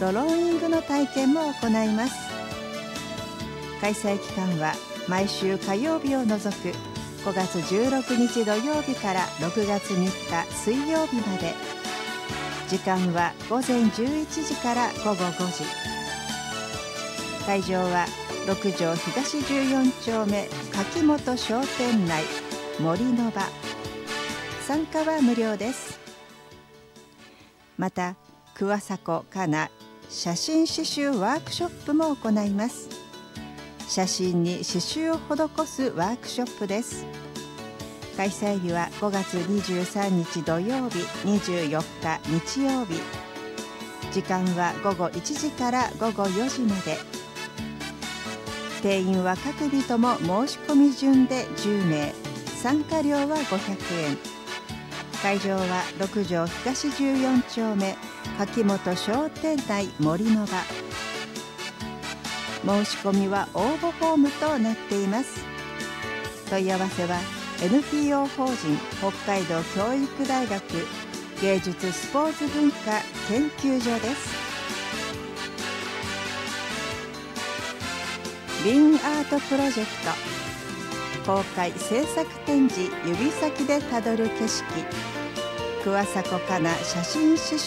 ドローイングの体験も行います。開催期間は毎週火曜日を除く5月16日土曜日から6月3日水曜日まで。時間は午前11時から午後5時。会場は6条東14丁目柿本商店内森の場。参加は無料です。また桑迫かな写真刺繍ワークショップも行います。写真に刺繍を施すワークショップです。開催日は5月23日土曜日、24日日曜日。時間は午後1時から午後4時まで。定員は各日とも申し込み順で10名。参加料は500円。会場は6条東14丁目柿本商店内森の場。申し込みは応募フォームとなっています。問い合わせは NPO 法人北海道教育大学芸術スポーツ文化研究所です。ビンアートプロジェクト公開制作展示指先でたどる景色桑迫かな写真刺繍